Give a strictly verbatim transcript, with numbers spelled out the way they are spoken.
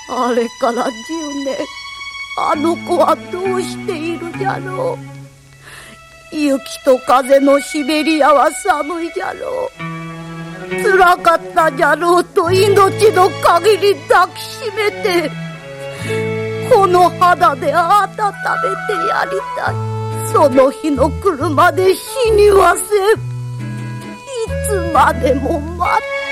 あれからじゅうねん、あの子はどうしているじゃろう。雪と風のシベリアは寒いじゃろう。辛かったじゃろうと命の限り抱きしめて、この肌で温めてやりたい。その日の来るまで死にはせん。いつまでも待って